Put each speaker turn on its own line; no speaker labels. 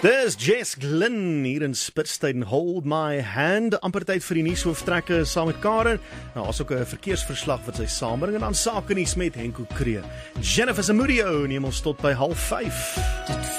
Dis Jess Glynn hier in Spitstein, Hold My Hand, amper tyd vir die nuushooftrekke saam met Karen. Nou, as ook 'n verkeersverslag wat sy saambring en dan sake nuus met Henko Kree. Jennifer Zamudio neem ons tot by 4:30.